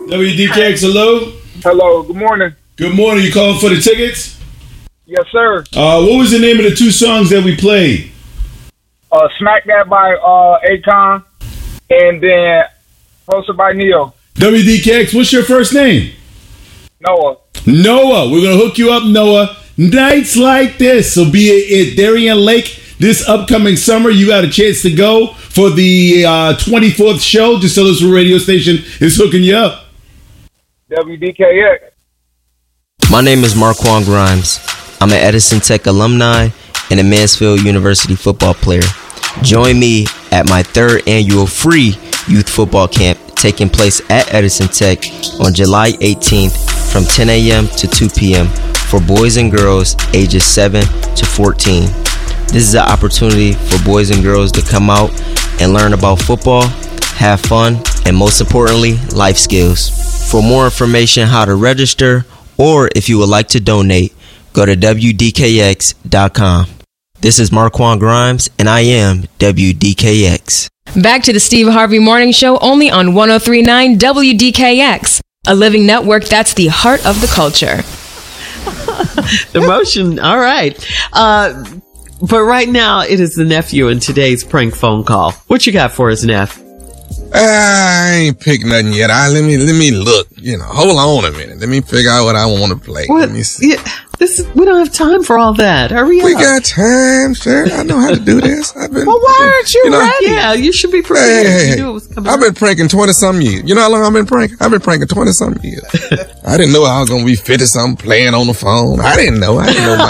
WDKX, hello. Hello, good morning. Good morning. You calling for the tickets? Yes, sir. What was the name of the two songs that we played? Smack That by Akon, and then Closer by Neo. WDKX, what's your first name? Noah. Noah. We're going to hook you up, Noah. Nights like this. So be at Darien Lake this upcoming summer. You got a chance to go for the 24th show. Just tell us what radio station is hooking you up. WDKX. My name is Marquand Grimes. I'm an Edison Tech alumni and a Mansfield University football player. Join me at my third annual free youth football camp taking place at Edison Tech on July 18th from 10 a.m. to 2 p.m. for boys and girls ages 7 to 14. This is an opportunity for boys and girls to come out and learn about football, have fun, and most importantly, life skills. For more information how to register or if you would like to donate, go to WDKX.com. This is Marquand Grimes, and I am WDKX. Back to the Steve Harvey Morning Show, only on 103.9 WDKX, a living network that's the heart of the culture. The motion, all right. But right now, it is the nephew in today's prank phone call. What you got for us, Neff? I ain't picked nothing yet. Let me look. Hold on a minute. Let me figure out what I want to play. What? Let me see. Yeah, we don't have time for all that. Hurry up. We got time, sir. I know how to do this. Well, why aren't you ready? Yeah, you should be prepared. Hey, you knew it was coming. I've been pranking 20-something years. You know how long I've been pranking? I've been pranking 20-something years. I didn't know I was going to be 50-something playing on the phone. I didn't know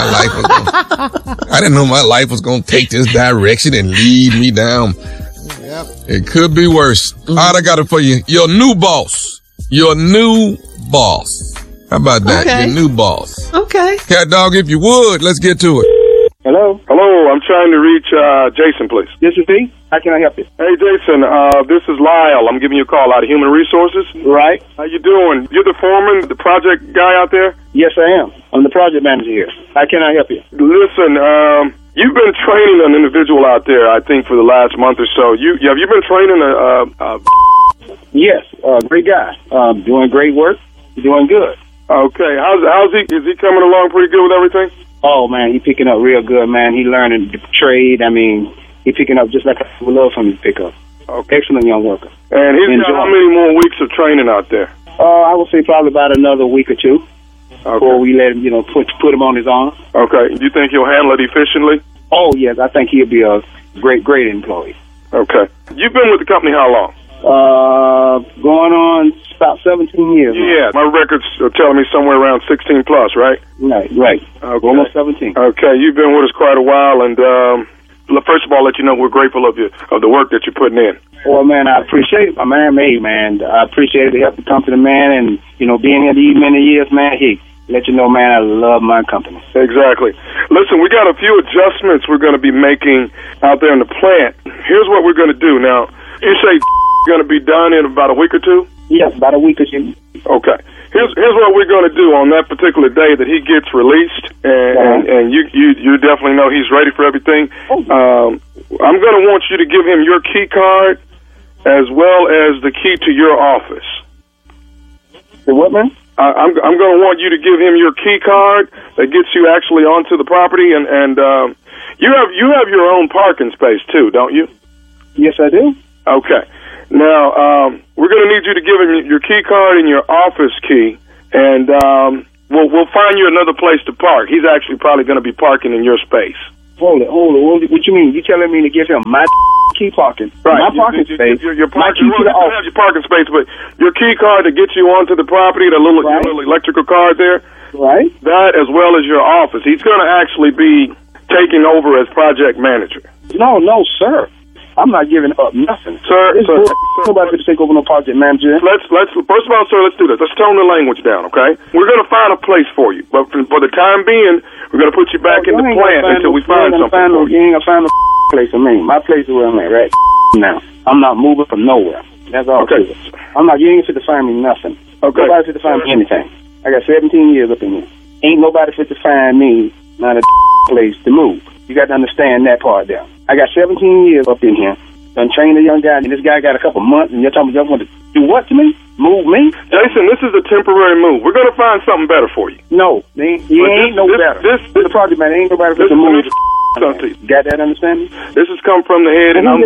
my life was going to take this direction and lead me down. Yep. It could be worse. All right, I got it for you. Your new boss. How about that? Okay. Your new boss. Okay. Cat Dog, if you would, let's get to it. Hello? Hello, I'm trying to reach Jason, please. This is he. How can I help you? Hey, Jason, this is Lyle. I'm giving you a call out of Human Resources. Right. How you doing? You're the foreman, the project guy out there? Yes, I am. I'm the project manager here. How can I help you? Listen, you've been training an individual out there, I think, for the last month or so. Have you been training Yes, great guy. Doing great work. Doing good. Okay. How's he? Is he coming along pretty good with everything? Oh, man, he picking up real good, man. He learning the trade. I mean, he picking up just like I would love for him to pick up. Okay. Excellent young worker. And he's got how many more weeks of training out there? I would say probably about another week or two. Okay. Before we let him, put him on his own. Okay. Do you think he'll handle it efficiently? Oh, yes. I think he'll be a great employee. Okay. You've been with the company how long? Going on about 17 years. Yeah, my records are telling me somewhere around 16 plus, right? Right. Okay. Almost 17. Okay, you've been with us quite a while, and first of all, let you know we're grateful of the work that you're putting in. Well, man, I appreciate it, my man. Hey, man, I appreciate the help the company, man, and being here these many years, man. Hey, let you know, man, I love my company. Exactly. Listen, we got a few adjustments we're going to be making out there in the plant. Here's what we're going to do now. You say going to be done in about a week or two? Yes, about a week or two. Okay. Here's what we're going to do on that particular day that he gets released, and you definitely know he's ready for everything. I'm going to want you to give him your key card as well as the key to your office. The what, man? I'm going to want you to give him your key card that gets you actually onto the property, and you have your own parking space too, don't you? Yes, I do. Okay. Now, we're going to need you to give him your key card and your office key, and we'll find you another place to park. He's actually probably going to be parking in your space. Hold it. What you mean? You telling me to give him my key parking? Right. My parking space. Your parking, you have your parking space, but your key card to get you onto the property, your little electrical card there. Right. That as well as your office. He's going to actually be taking over as project manager. No, sir. I'm not giving up nothing. Sir, nobody could take over no project manager. Let's first of all, sir, let's do this. Let's tone the language down, okay? We're going to find a place for you, but for the time being, we're going to put you back in the plant until we find something for you. You ain't going to find no place for me. My place is where I'm at right now. I'm not moving from nowhere. That's all. Okay. You ain't fit to find me nothing. Okay. Nobody fit to find me anything. I got 17 years up in here. Ain't nobody fit to find me not a place to move. You got to understand that part there. I got 17 years up in here. done trained a young guy, and this guy got a couple months, and you're talking about you want to do what to me? Move me? Jason, this is a temporary move. We're going to find something better for you. No, you ain't no better. This is the project, man. Ain't no better for the move. Got that understanding? This has come from the head, and Tell me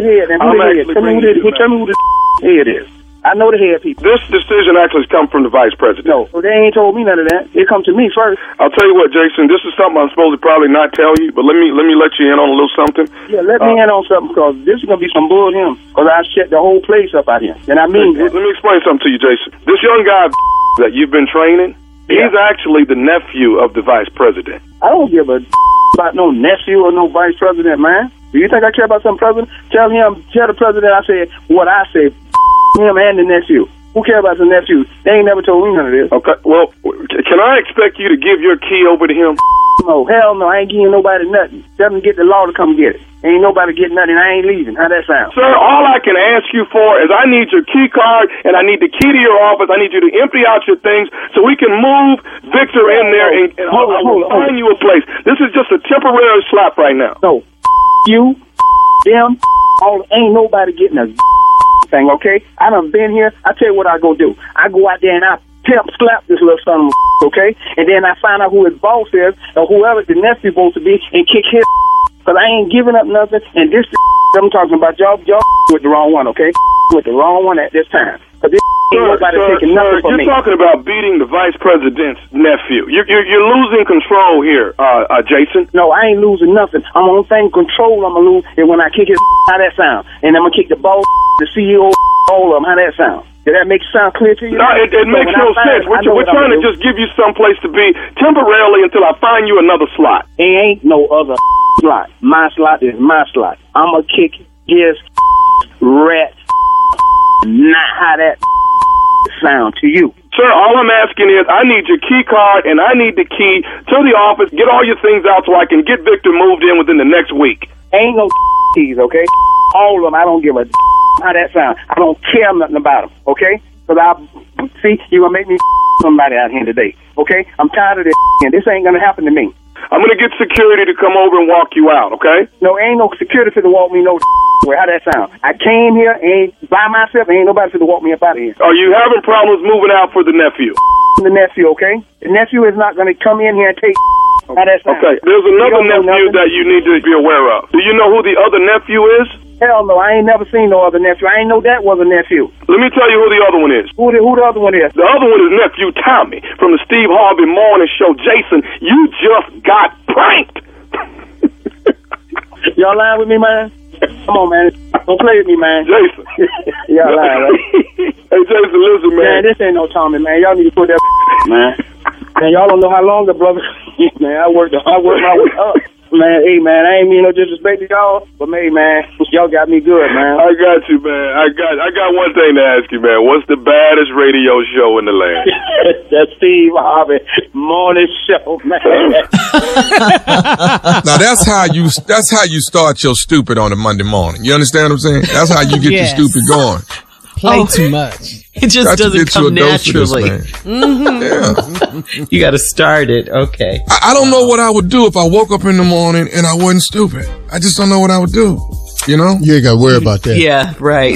who the head is. I know the head people. This decision actually has come from the vice president. No, they ain't told me none of that. It come to me first. I'll tell you what, Jason, this is something I'm supposed to probably not tell you, but let me let you in on a little something. Yeah, let me in on something, because this is going to be some bull him, because I shut the whole place up out here. And I mean Let me explain something to you, Jason. This young guy that you've been training, he's actually the nephew of the vice president. I don't give a about no nephew or no vice president, man. Do you think I care about some president? Tell the president I said what I said. Him and the nephew. Who cares about the nephew? They ain't never told me none of this. Okay, well, can I expect you to give your key over to him? No, hell no, I ain't giving nobody nothing. Tell them to get the law to come get it. Ain't nobody getting nothing, I ain't leaving. How that sound? Sir, all I can ask you for is I need your key card, and I need the key to your office. I need you to empty out your things so we can move Victor in there, and I'll find you a place. This is just a temporary slap right now. No, you, them, ain't nobody getting a thing, okay? I done been here. I tell you what I go do. I go out there and I slap this little son of a okay? And then I find out who his boss is or whoever the nephew supposed to be and kick his because I ain't giving up nothing. And this I'm talking about, y'all with the wrong one, okay? With the wrong one at this time. Because this ain't nobody taking nothing from me. You're talking about beating the vice president's nephew. You're losing control here, Jason. No, I ain't losing nothing. I'm on thing control I'm going to lose is when I kick his how that sound. And I'm going to kick the boss, the CEO, all of them. How that sound? Did that make it sound clear to you? No, it makes no sense. We're trying to just give you some place to be temporarily until I find you another slot. It ain't no other slot. My slot is my slot. I'm going to kick his rat, not how that sound to you. Sir, all I'm asking is I need your key card and I need the key to the office. Get all your things out so I can get Victor moved in within the next week. Ain't no keys, okay? All of them, I don't give a how that sound. I don't care nothing about them, okay? Because see, you're going to make me somebody out here today, okay? I'm tired of this, and this ain't going to happen to me. I'm going to get security to come over and walk you out, okay? No, ain't no security to walk me no way. How that sound? I came here ain't by myself. Ain't nobody to walk me up out of here. Are you having problems moving out for the nephew? The nephew, okay? The nephew is not going to come in here and take how that sound. Okay, there's another nephew that you need to be aware of. Do you know who the other nephew is? Hell no, I ain't never seen no other nephew. I ain't know that was a nephew. Let me tell you who the other one is. Who the other one is? The other one is nephew Tommy from the Steve Harvey Morning Show. Jason, you just got pranked. Y'all lying with me, man? Come on, man. Don't play with me, man. Jason. Y'all lying, right? Hey, Jason, listen, man. Man, this ain't no Tommy, man. Y'all need to put that man. Man, y'all don't know how long the brother. Man, I worked my way up. Man, hey, man, I ain't mean no disrespect to y'all, but hey, man, y'all got me good, man. I got you, man. I got one thing to ask you, man. What's the baddest radio show in the land? The Steve Harvey Morning Show, man. Now that's how you start your stupid on a Monday morning. You understand what I'm saying? That's how you get your stupid going. Play too much. It just doesn't come naturally. Yeah. You got to start it. Okay. I don't know what I would do if I woke up in the morning and I wasn't stupid. I just don't know what I would do. You know? You ain't got to worry about that. Yeah, right.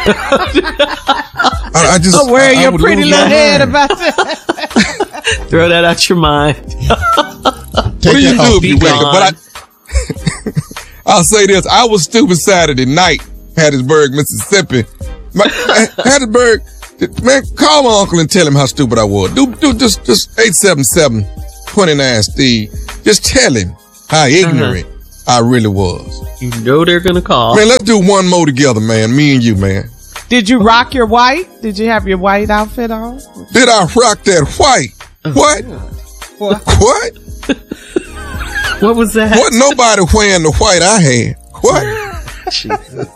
I just don't worry your pretty little head about that. Throw that out your mind. What do you do if you wake up? But I'll say this. I was stupid Saturday night, Hattiesburg, Mississippi. Hattiesburg, man, call my uncle and tell him how stupid I was. Do just 877-29 Steve. Just tell him how ignorant I really was. You know they're gonna call. Man, let's do one more together, man. Me and you, man. Did you rock your white? Did you have your white outfit on? Did I rock that white? What? What? What was that? What? Nobody wearing the white I had. What? Jesus.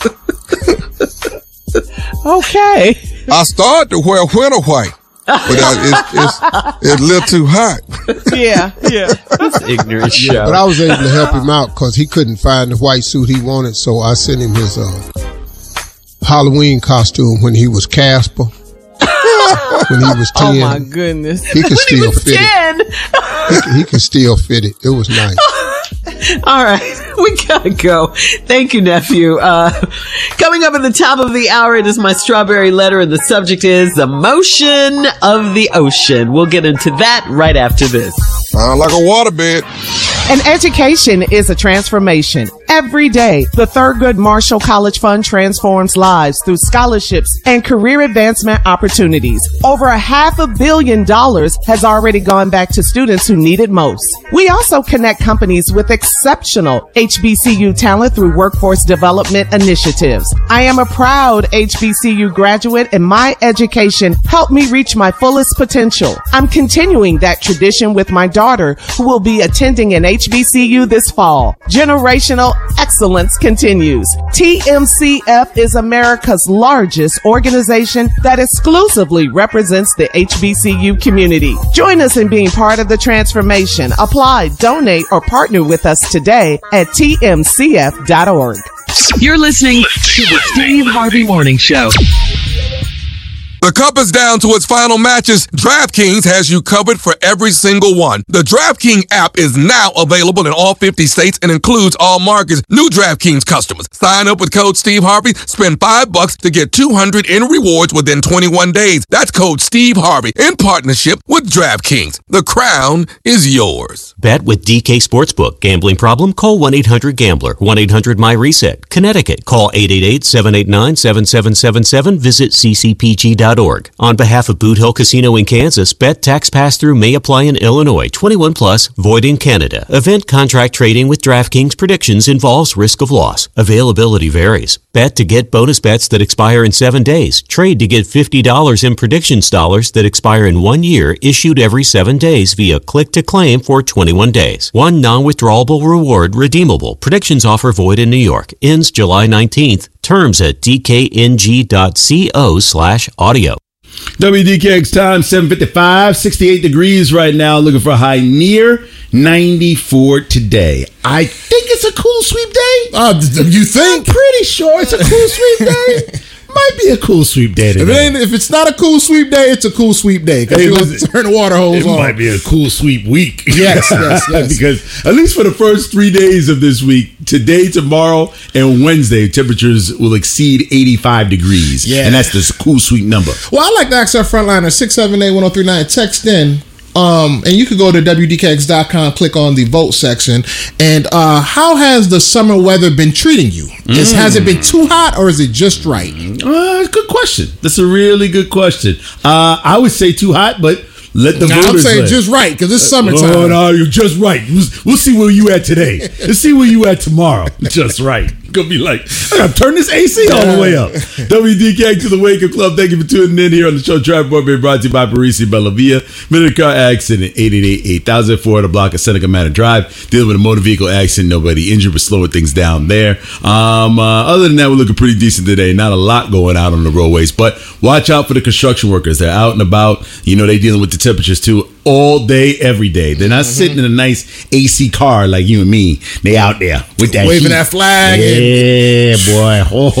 Okay. I started to wear winter white, but it's a little too hot. Yeah. That's ignorant show. But I was able to help him out because he couldn't find the white suit he wanted, so I sent him his Halloween costume when he was Casper. When he was 10. Oh my goodness. He could still fit it. He could still fit it. It was nice. All right, we gotta go. Thank you, nephew. Coming up at the top of the hour, it is my strawberry letter, and the subject is the motion of the ocean. We'll get into that right after this. Sound like a waterbed. An education is a transformation. Every day, the Thurgood Marshall College Fund transforms lives through scholarships and career advancement opportunities. Over $500 million has already gone back to students who need it most. We also connect companies with exceptional HBCU talent through workforce development initiatives. I am a proud HBCU graduate, and my education helped me reach my fullest potential. I'm continuing that tradition with my daughter, who will be attending an HBCU this fall. Generational excellence continues. TMCF is America's largest organization that exclusively represents the HBCU community. Join us in being part of the transformation. Apply, donate, or partner with us today at tmcf.org. You're listening to the Steve Harvey Morning Show. The cup is down to its final matches. DraftKings has you covered for every single one. The DraftKings app is now available in all 50 states and includes all markets. New DraftKings customers. Sign up with code Steve Harvey. Spend $5 to get $200 in rewards within 21 days. That's code Steve Harvey in partnership with DraftKings. The crown is yours. Bet with DK Sportsbook. Gambling problem? Call 1-800-GAMBLER. 1-800-MY-RESET. Connecticut. Call 888-789-7777. Visit ccpg.org. On behalf of Boot Hill Casino in Kansas, bet tax pass-through may apply in Illinois. 21 plus, void in Canada. Event contract trading with DraftKings predictions involves risk of loss. Availability varies. Bet to get bonus bets that expire in 7 days. Trade to get $50 in predictions dollars that expire in 1 year, issued every 7 days via click to claim for 21 days. One non-withdrawable reward redeemable. Predictions offer void in New York. Ends July 19th. Terms at dkng.co/audio. WDKX time 7:55, 68 degrees right now. Looking for a high near 94 today. I think it's a cool sweep day. You think? I'm pretty sure it's a cool sweep day. Might be a cool sweep day today. If it's not a cool sweep day, it's a cool sweep day. Because you're going to turn the water hose on. It might be a cool sweep week. Yes. Because at least for the first 3 days of this week, today, tomorrow, and Wednesday, temperatures will exceed 85 degrees. Yeah. And that's the cool sweep number. Well, I'd like to ask our frontliner, 678-1039, text in. And you could go to WDKX.com, click on the vote section. And how has the summer weather been treating you? Has it been too hot or is it just right? Good question. That's a really good question. I would say too hot, but let the voters I'm saying say. Just right, because it's summertime. Oh, no, you're just right. We'll see where you at today. Let's see where you at tomorrow. Just right. Gonna be like, I gotta turn this AC all the way up. WDK to the Wake Up Club. Thank you for tuning in here on the show. Traffic Report being brought to you by Parisi Bellavia. Minute car accident 888-8000 400 block of Seneca Manor Drive. Dealing with a motor vehicle accident. Nobody injured, but slowing things down there. Other than that, we're looking pretty decent today. Not a lot going out on the roadways, but watch out for the construction workers. They're out and about. You know, they dealing with the temperatures too all day, every day. They're not sitting in a nice AC car like you and me. They out there with that waving heat. that flag. Yeah, boy.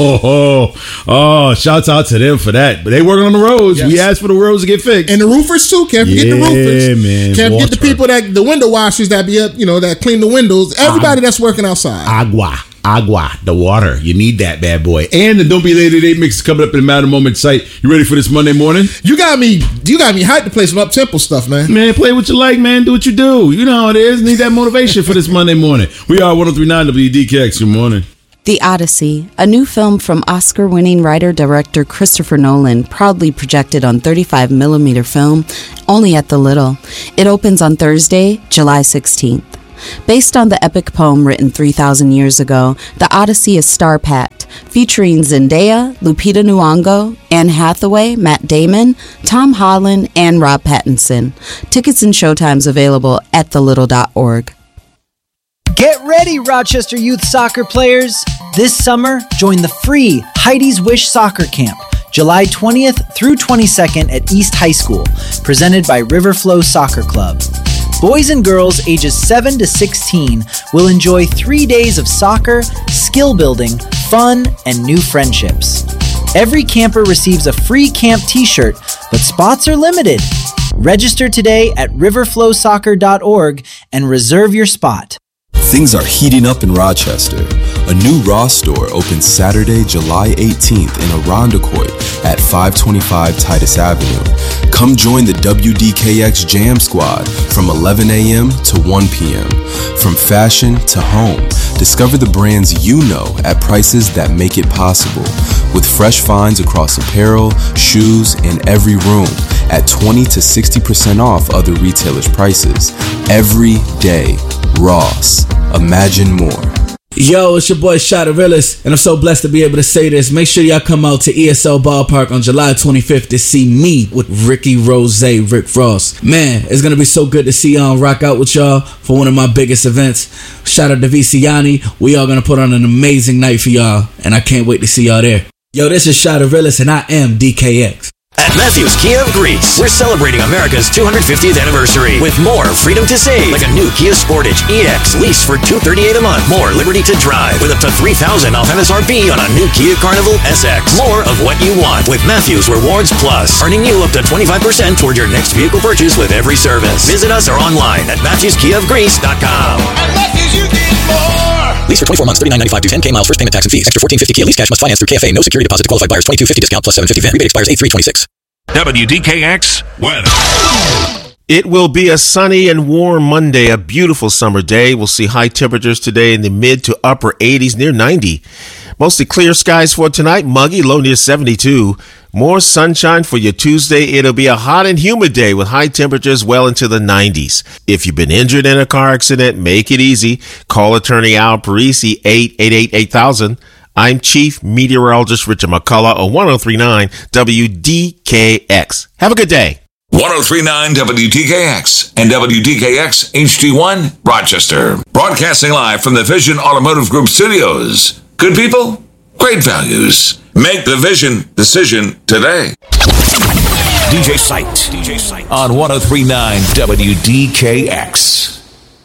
Oh, shouts out to them for that. But they working on the roads. Yes. We asked for the roads to get fixed. And the roofers too. Can't forget the roofers. Yeah, man. Can't forget the people the window washers that be up, that clean the windows. Everybody that's working outside. Agua, the water. You need that bad boy. And the Don't Be Late Today mix is coming up in a matter of moment site. You ready for this Monday morning? You got me hyped to play some up-tempo stuff, man. Man, play what you like, man. Do what you do. You know how it is. Need that motivation for this Monday morning. We are 103.9 WDKX. Good morning. The Odyssey, a new film from Oscar-winning writer-director Christopher Nolan, proudly projected on 35mm film, only at the Little. It opens on Thursday, July 16th. Based on the epic poem written 3,000 years ago, The Odyssey is star-packed, featuring Zendaya, Lupita Nyong'o, Anne Hathaway, Matt Damon, Tom Holland, and Rob Pattinson. Tickets and showtimes available at thelittle.org. Get ready, Rochester Youth Soccer players! This summer, join the free Heidi's Wish Soccer Camp, July 20th through 22nd at East High School, presented by Riverflow Soccer Club. Boys and girls ages 7 to 16 will enjoy 3 days of soccer, skill building, fun, and new friendships. Every camper receives a free camp t-shirt, but spots are limited. Register today at riverflowsoccer.org and reserve your spot. Things are heating up in Rochester. A new Ross store opens Saturday, July 18th in Irondequoit at 525 Titus Avenue. Come join the WDKX Jam Squad from 11 a.m. to 1 p.m. From fashion to home, discover the brands you know at prices that make it possible. With fresh finds across apparel, shoes, and every room at 20 to 60% off other retailers' prices. Every day, Ross. Imagine more. Yo, it's your boy Shotterillis, and I'm so blessed to be able to say this. Make sure y'all come out to ESL Ballpark on July 25th to see me with Ricky Rose, Rick Ross. Man, it's gonna be so good to see y'all rock out with y'all for one of my biggest events. Shout out to Viciani. We are gonna put on an amazing night for y'all, and I can't wait to see y'all there. Yo, this is Shotterillis, and I am DKX. At Matthews Kia of Greece, we're celebrating America's 250th anniversary with more freedom to save, like a new Kia Sportage EX lease for $238 a month, more liberty to drive with up to $3,000 off MSRP on a new Kia Carnival SX. More of what you want with Matthews Rewards Plus, earning you up to 25% toward your next vehicle purchase with every service. Visit us or online at MatthewsKiaofGreece.com. At Matthews, you get more. Lease for 24 months, $39.95 due 10K miles, first payment, tax and fees. Extra $14.50 Kia lease cash must finance through KFA. No security deposit to qualified buyers. $22.50 discount plus $7.50 VIN. Rebate expires 8/3/26. WDKX weather. It will be a sunny and warm Monday, a beautiful summer day. We'll see high temperatures today in the mid to upper 80s, near 90. Mostly clear skies for tonight, muggy, low near 72. More sunshine for your Tuesday. It'll be a hot and humid day with high temperatures well into the 90s. If you've been injured in a car accident, make it easy. Call attorney Al Parisi, 888-8000. I'm Chief Meteorologist Richard McCullough on 1039 WDKX. Have a good day. 1039 WDKX and WDKX HD1 Rochester. Broadcasting live from the Vision Automotive Group studios. Good people, great values. Make the Vision decision today. DJ Sight on 1039 WDKX.